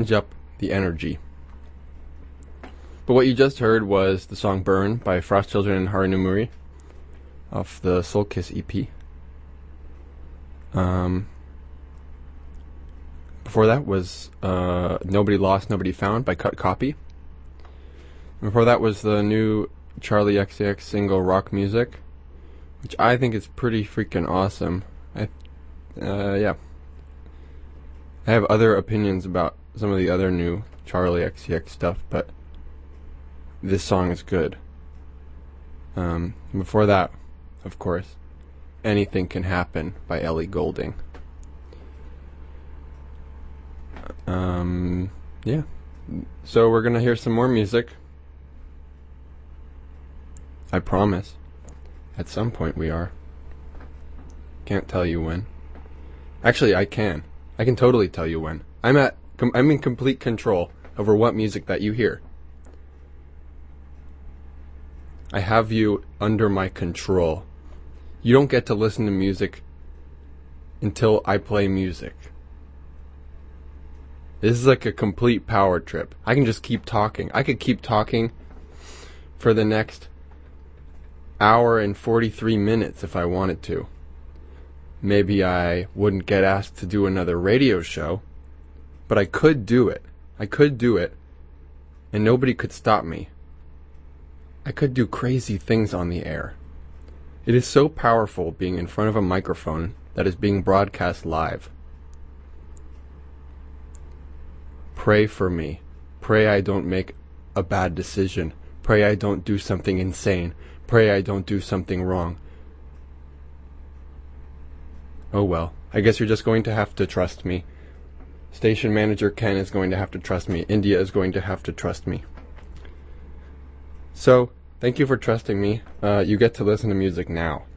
up the energy. But what you just heard was the song Burn by Frost Children and Haru Nomuri off the Soul Kiss EP. Before that was Nobody Lost, Nobody Found by Cut Copy. And before that was the new Charlie XCX single Rock Music, which I think is pretty freaking awesome. Yeah. I have other opinions about some of the other new Charlie XCX stuff, but this song is good. Before that, of course, Anything Can Happen by Ellie Goulding. Yeah. So we're gonna hear some more music. I promise. At some point we are. Can't tell you when. Actually, I can. I can totally tell you when. I'm in complete control over what music that you hear. I have you under my control. You don't get to listen to music until I play music. This is like a complete power trip. I can just keep talking. I could keep talking for the next hour and 43 minutes if I wanted to. Maybe I wouldn't get asked to do another radio show, but I could do it. I could do it, and nobody could stop me. I could do crazy things on the air. It is so powerful being in front of a microphone that is being broadcast live. Pray for me. Pray I don't make a bad decision. Pray I don't do something insane. Pray I don't do something wrong. Oh well, I guess you're just going to have to trust me. Station manager Ken is going to have to trust me. India is going to have to trust me. So, thank you for trusting me. You get to listen to music now.